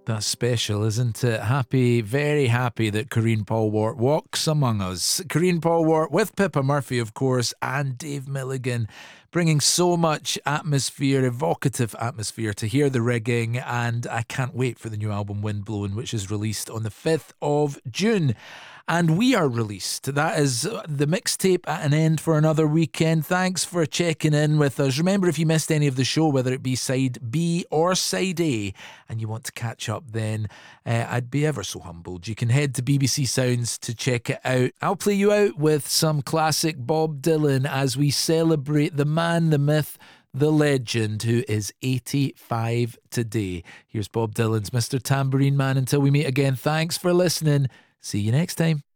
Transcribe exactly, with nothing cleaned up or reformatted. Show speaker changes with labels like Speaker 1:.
Speaker 1: That's special, isn't it? Happy, very happy that Corinne Polwart walks among us. Corinne Polwart with Pippa Murphy, of course, and Dave Milligan, bringing so much atmosphere, evocative atmosphere to Hear the Rigging. And I can't wait for the new album Wind Blowing, which is released on the fifth of June. And we are released. That is the mixtape at an end for another weekend. Thanks for checking in with us. Remember, if you missed any of the show, whether it be side B or side A, and you want to catch up, then uh, I'd be ever so humbled. You can head to B B C Sounds to check it out. I'll play you out with some classic Bob Dylan as we celebrate the man, the myth, the legend, who is eighty-five today. Here's Bob Dylan's Mister Tambourine Man. Until we meet again, thanks for listening. See you next time.